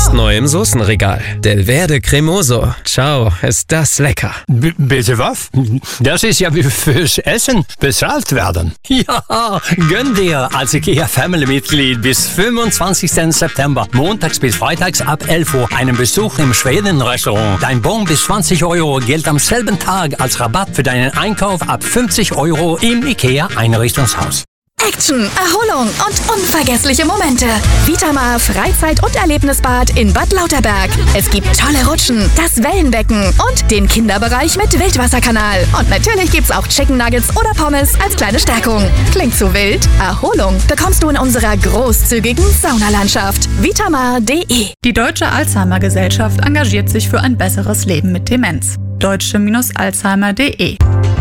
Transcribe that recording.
Jetzt neu im Soßenregal. Delverde Cremoso. Ciao, ist das lecker. Bitte was? Das ist ja wie fürs Essen bezahlt werden. Ja, gönn dir als IKEA-Family-Mitglied bis 25. September, montags bis freitags ab 11 Uhr, einen Besuch im Schweden-Restaurant. Dein Bon bis 20 Euro gilt am selben Tag als Rabatt für deinen Einkauf ab 50 Euro im IKEA-Einrichtungshaus. Action, Erholung und unvergessliche Momente. Vitamar Freizeit- und Erlebnisbad in Bad Lauterberg. Es gibt tolle Rutschen, das Wellenbecken und den Kinderbereich mit Wildwasserkanal. Und natürlich gibt's auch Chicken Nuggets oder Pommes als kleine Stärkung. Klingt zu wild? Erholung bekommst du in unserer großzügigen Saunalandschaft. Vitamar.de. Die Deutsche Alzheimer Gesellschaft engagiert sich für ein besseres Leben mit Demenz. deutsche-alzheimer.de